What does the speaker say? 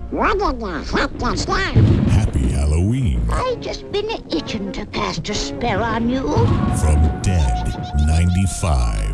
What in the heck is that? Happy Halloween I just been itching to cast a spell on you. from Dead 95.